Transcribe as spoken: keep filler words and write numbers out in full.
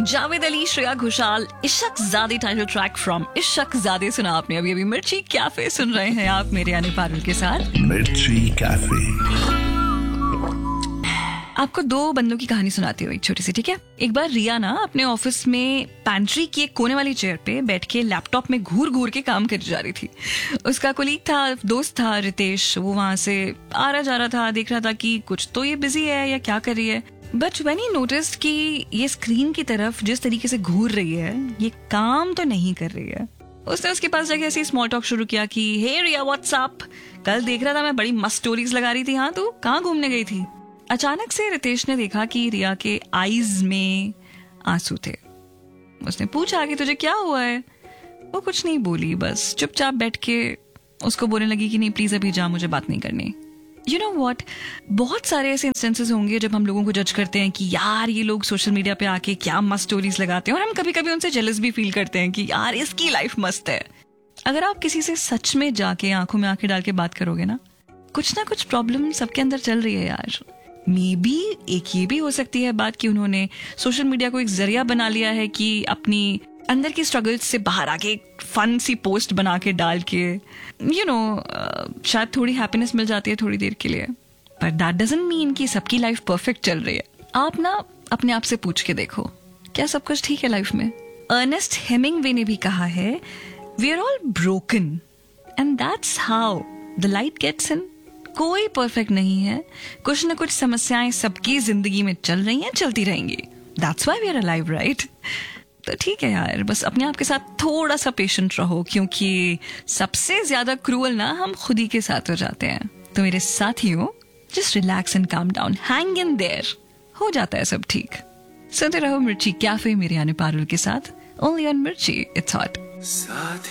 जावेद अली, श्रेया घोषाल, इश्क ज़ादे title track from इश्क ज़ादे सुना आपने अभी अभी। मिर्ची कैफे सुन रहे हैं आप मेरे यानी पारुल के साथ। मिर्ची कैफे। आपको दो बंदों की कहानी सुनाती हूँ एक छोटी सी, ठीक है। एक बार रिया ना अपने ऑफिस में पैंट्री की एक कोने वाली चेयर पे बैठ के लैपटॉप में घूर घूर के काम कर जा रही थी। उसका कोलीग था, दोस्त था रितेश, वो वहां से आ रहा जा रहा था, देख रहा था कि कुछ तो ये बिजी है या क्या कर रही है। बट व्हेन ही नोटिस्ड कि ये स्क्रीन की तरफ जिस तरीके से घूर रही है ये काम तो नहीं कर रही है, उसने उसके पास जाके ऐसे स्मॉल टॉक शुरू किया कि हे रिया व्हाट्सअप, कल देख रहा था मैं बड़ी मस्त स्टोरीज लगा रही थी, हाँ तू कहाँ घूमने गई थी। अचानक से रितेश ने देखा कि रिया के आईज में आंसू थे। उसने पूछा कि तुझे क्या हुआ है। वो कुछ नहीं बोली, बस चुपचाप बैठ के उसको बोलने लगी कि नहीं प्लीज अभी जा, मुझे बात नहीं करनी। यू नो व्हाट, बहुत सारे ऐसे इंस्टेंसेस होंगे जब हम लोगों को जज करते हैं कि यार ये लोग सोशल मीडिया पे आके क्या मस्त स्टोरीज लगाते हैं, और हम कभी कभी उनसे जेलस भी फील करते हैं कि यार इसकी लाइफ मस्त है। अगर आप किसी से सच में जाके आंखों में आंखें डाल के बात करोगे ना, कुछ ना कुछ प्रॉब्लम सबके अंदर चल रही है यार। मे बी एक ये भी हो सकती है बात कि उन्होंने सोशल मीडिया को एक जरिया बना लिया है कि अपनी अंदर की स्ट्रगल्स से बाहर आके एक फन सी पोस्ट बना के डाल के यू नो शायद थोड़ी हैप्पीनेस मिल जाती है थोड़ी देर के लिए, पर दैट डजंट मीन कि सबकी लाइफ परफेक्ट चल रही है। आप ना अपने आप से पूछ के देखो, क्या सब कुछ ठीक है लाइफ में। अर्नेस्ट हेमिंगवे ने भी कहा है, we are all broken and that's how the light gets इन। कोई परफेक्ट नहीं है, कुछ ना कुछ समस्याएं सबकी जिंदगी में चल रही हैं, चलती रहेंगी। That's why we are alive, right. तो ठीक है यार, बस अपने आप के साथ थोड़ा सा पेशेंट रहो, क्योंकि सबसे ज्यादा क्रूअल ना हम खुद ही के साथ हो जाते हैं। तो मेरे साथियों, just relax and calm down, hang in their, हो जाता है सब ठीक। सुनते रहो मिर्ची कैफे मेरे यानी पारुल के साथ, ओनली ऑन मिर्ची, इट्स हॉट।